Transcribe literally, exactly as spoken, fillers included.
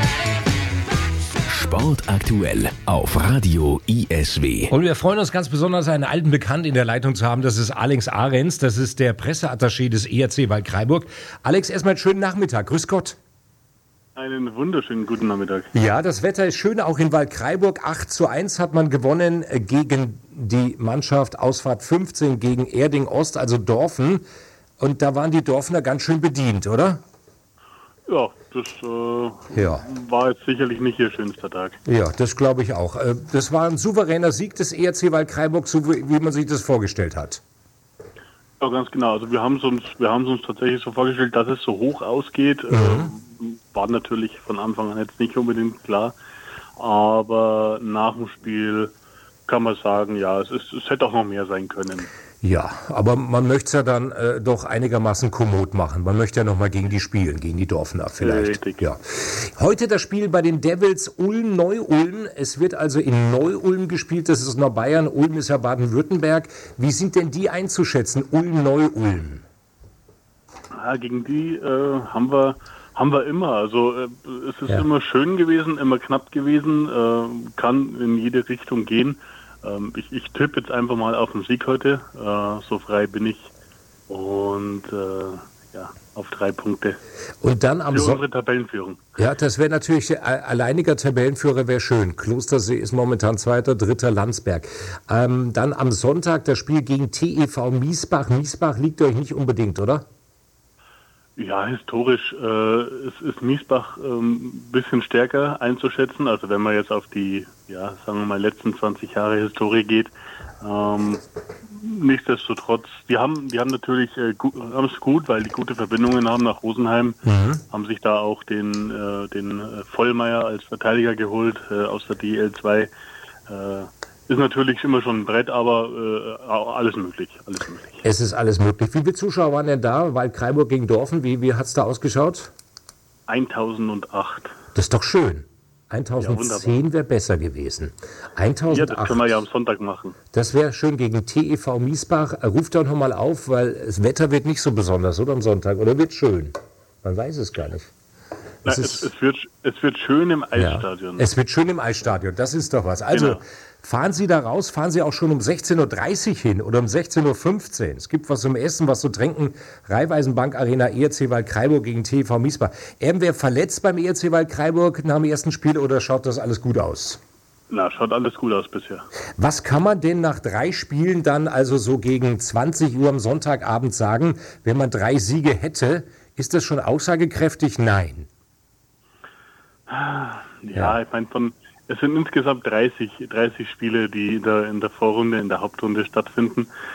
Sport aktuell auf Radio I S W. Und wir freuen uns ganz besonders, einen alten Bekannten in der Leitung zu haben. Das ist Alex Ahrens. Das ist der Presseattaché des E R C Waldkraiburg. Alex, erstmal einen schönen Nachmittag. Grüß Gott. Einen wunderschönen guten Nachmittag. Ja, das Wetter ist schön, auch in Waldkraiburg. acht zu eins hat man gewonnen gegen die Mannschaft Ausfahrt fünfzehn gegen Erding Ost, also Dorfen. Und da waren die Dorfener ganz schön bedient, oder? Ja, das äh, Ja. war jetzt sicherlich nicht ihr schönster Tag. Ja, das glaube ich auch. Äh, Das war ein souveräner Sieg des E R C Waldkraiburg, so wie wie man sich das vorgestellt hat. Ja, ganz genau. Also wir haben es uns, wir haben es uns tatsächlich so vorgestellt, dass es so hoch ausgeht. Mhm. Äh, war natürlich von Anfang an jetzt nicht unbedingt klar. Aber nach dem Spiel kann man sagen, ja, es, ist, es hätte auch noch mehr sein können. Ja, aber man möchte es ja dann äh, doch einigermaßen kommod machen. Man möchte ja noch mal gegen die spielen, gegen die Dorfener vielleicht. Richtig. Ja. Heute das Spiel bei den Devils Ulm-Neu-Ulm. Es wird also in Neu-Ulm gespielt. Das ist noch Bayern. Ulm ist ja Baden-Württemberg. Wie sind denn die einzuschätzen? Ulm-Neu-Ulm. Ja, gegen die äh, haben wir haben wir immer. Also äh, es ist Ja. immer schön gewesen, immer knapp gewesen, äh, kann in jede Richtung gehen. Ähm, ich ich tippe jetzt einfach mal auf den Sieg heute. Äh, so frei bin ich. Und äh, ja, auf drei Punkte. Und dann am Für Sonntag. unsere Tabellenführung. Ja, das wäre natürlich, äh, alleiniger Tabellenführer wäre schön. Klostersee ist momentan Zweiter, Dritter Landsberg. Ähm, dann am Sonntag das Spiel gegen T E V Miesbach. Miesbach liegt euch nicht unbedingt, oder? Ja, historisch äh, ist, ist Miesbach ein ähm, bisschen stärker einzuschätzen. Also wenn man jetzt auf die, ja, sagen wir mal, letzten zwanzig Jahre Historie geht. Ähm, nichtsdestotrotz, die haben, die haben natürlich äh, gu- haben es gut, weil die gute Verbindungen haben nach Rosenheim, Mhm. haben sich da auch den, äh, den äh, Vollmeier als Verteidiger geholt äh, aus der D L zwei. Äh, ist natürlich immer schon ein Brett, aber äh, auch alles möglich, alles möglich. Es ist alles möglich. Wie viele Zuschauer waren denn da? Waldkraiburg gegen Dorfen, wie, wie hat es da ausgeschaut? eintausendacht. Das ist doch schön. Ja, eintausendzehn wunderbar. wäre besser gewesen. Ja, eintausendacht. das können wir ja am Sonntag machen. Das wäre schön gegen T E V Miesbach. Ruft doch nochmal auf, weil das Wetter wird nicht so besonders, oder am Sonntag? Oder wird schön? Man weiß es gar nicht. Na, Es es, ist- es, wird, es wird schön im Ja. Eisstadion. Es wird schön im Eisstadion, das ist doch was. Also Genau. fahren Sie da raus, fahren Sie auch schon um sechzehn Uhr dreißig hin oder um sechzehn Uhr fünfzehn. Es gibt was zum Essen, was zu trinken. Raiffeisenbank Arena, E R C Waldkraiburg gegen T E V Miesbach. Irgendwer verletzt beim E R C Waldkraiburg nach dem ersten Spiel oder schaut das alles gut aus? Na, schaut alles gut aus bisher. Was kann man denn nach drei Spielen dann also so gegen zwanzig Uhr am Sonntagabend sagen, wenn man drei Siege hätte? Ist das schon aussagekräftig? Nein. Ja, Ja. ich meine, von es sind insgesamt dreißig, dreißig Spiele, die in der, in der Vorrunde, in der Hauptrunde stattfinden.